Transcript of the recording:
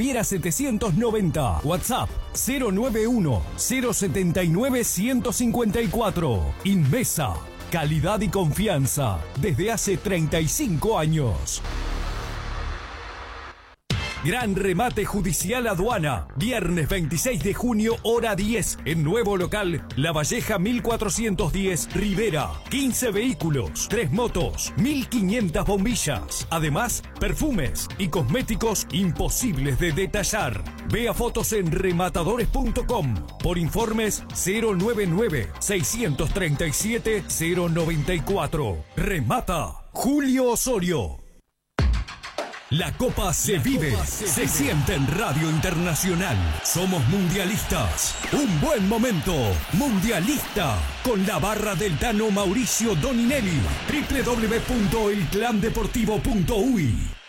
Baviera 790. WhatsApp 091-079-154. Inmesa. Calidad y confianza desde hace 35 años. Gran remate judicial aduana. Viernes 26 de junio, hora 10. En nuevo local, La Valleja 1410, Rivera. 15 vehículos, 3 motos, 1500 bombillas. Además, perfumes y cosméticos imposibles de detallar. Vea fotos en rematadores.com. Por informes 099-637-094. Remata Julio Osorio. La Copa se vive, se siente en Radio Internacional. Somos mundialistas. Un buen momento. Mundialista. Con la barra del Tano Mauricio Doninelli. www.elclandeportivo.uy